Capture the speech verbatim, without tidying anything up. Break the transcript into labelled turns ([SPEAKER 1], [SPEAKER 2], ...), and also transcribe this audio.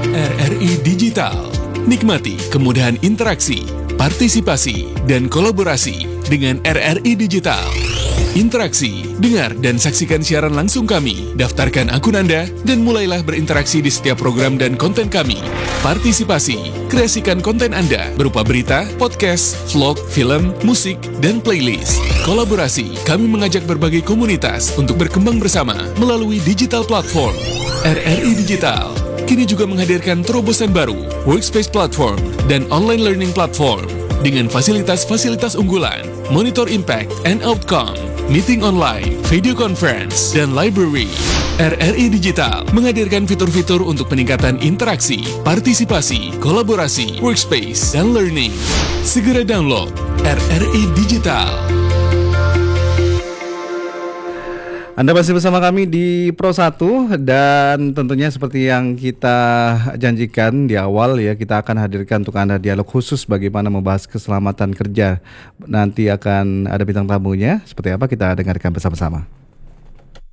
[SPEAKER 1] R R I Digital. Nikmati kemudahan interaksi, partisipasi, dan kolaborasi dengan R R I Digital. Interaksi, dengar dan saksikan siaran langsung kami, daftarkan akun Anda, dan mulailah berinteraksi di setiap program dan konten kami. Partisipasi, kreasikan konten Anda berupa berita, podcast, vlog, film, musik, dan playlist. Kolaborasi, kami mengajak berbagai komunitas untuk berkembang bersama melalui digital platform. R R I Digital kini juga menghadirkan terobosan baru, workspace platform, dan online learning platform dengan fasilitas-fasilitas unggulan, monitor impact and outcome, meeting online, video conference, dan library. R R I Digital menghadirkan fitur-fitur untuk peningkatan interaksi, partisipasi, kolaborasi, workspace, dan learning. Segera download R R I Digital.
[SPEAKER 2] Anda masih bersama kami di Pro satu dan tentunya seperti yang kita janjikan di awal ya, kita akan hadirkan untuk Anda dialog khusus bagaimana membahas keselamatan kerja. Nanti akan ada bintang tamunya, seperti apa kita dengarkan bersama-sama.